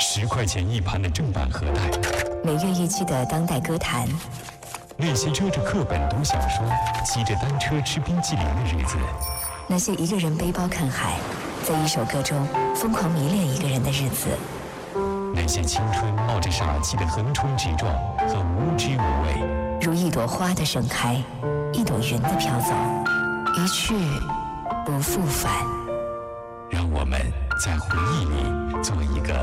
10块钱一盘的正版盒带， 每月一期的当代歌坛， 那些遮着课本读小说、骑着单车吃冰淇淋的日子， 那些一个人背包看海，在一首歌中疯狂迷恋一个人的日子， 那些青春冒着傻气的横冲直撞和无知无畏， 如一朵花的盛开，一朵云的飘走，一去不复返。 让我们在回忆里做一个